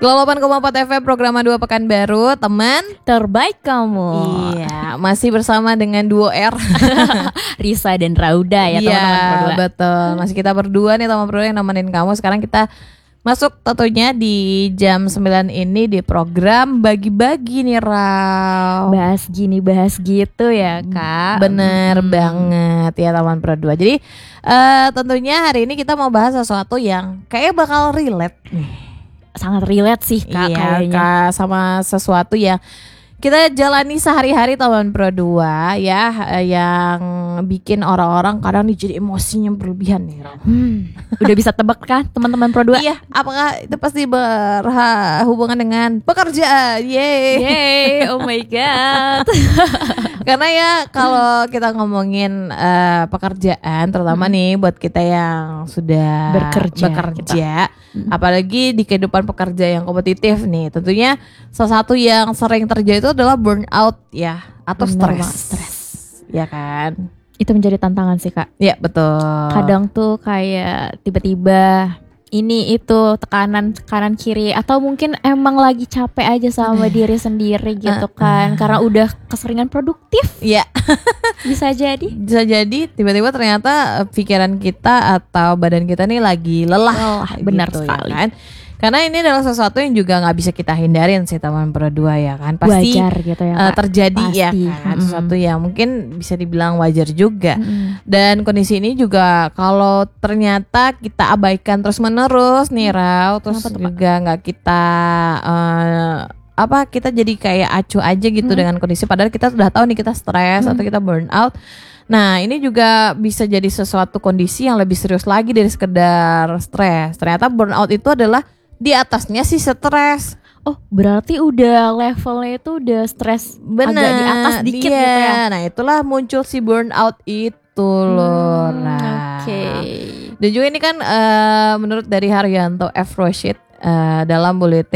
Glow 8,4 FM program 2 Pekanbaru, teman terbaik kamu. Iya, masih bersama dengan duo R Risa dan Rauda ya teman-teman berdua. Iya, betul. Masih kita berdua nih teman berdua yang nemenin kamu. Sekarang kita masuk tentunya di jam 9 ini di program bagi-bagi nih Rau. Bahas gini bahas gitu ya Kak. Bener banget ya teman berdua. Jadi tentunya hari ini kita mau bahas sesuatu yang kayaknya bakal relate nih. Sangat relate sih Kak Iya, kayaknya. Kak, sama sesuatu yang kita jalani sehari-hari tahun Pro 2 ya, yang bikin orang-orang kadang jadi emosinya berlebihan nih Ram. Udah bisa tebak kan teman-teman Pro 2? Iya, apakah itu pasti berhubungan dengan pekerjaan? Yeay. Yeay, oh my god. Karena ya kalau kita ngomongin pekerjaan, terutama nih buat kita yang sudah bekerja, apalagi di kehidupan pekerja yang kompetitif nih, tentunya salah satu yang sering terjadi itu adalah burnout ya, atau stres, ya kan? Itu menjadi tantangan sih Kak. Ya betul. Kadang tuh kayak tiba-tiba ini itu tekanan kanan kiri, atau mungkin emang lagi capek aja sama diri sendiri gitu kan, karena udah keseringan produktif. Iya. Bisa jadi tiba-tiba ternyata pikiran kita atau badan kita nih lagi lelah. Benar gitu, sekali. ya kan? Karena ini adalah sesuatu yang juga nggak bisa kita hindarin sih teman berdua ya kan, pasti wajar gitu ya Kak. terjadi Pasti. ya kan, sesuatu yang mungkin bisa dibilang wajar juga. Dan kondisi ini juga kalau ternyata kita abaikan terus menerus nih Rau, terus juga nggak kita kita jadi kayak acuh aja gitu dengan kondisi, padahal kita sudah tahu nih kita stres atau kita burnout. Nah ini juga bisa jadi sesuatu kondisi yang lebih serius lagi dari sekedar stres. Ternyata burnout itu adalah di atasnya si stres. Oh berarti udah levelnya itu udah stres agak di atas dikit gitu ya. Nah itulah muncul si burnout itu loh. Oke. Dan juga ini kan menurut dari Haryanto F. Roshid dalam bulletin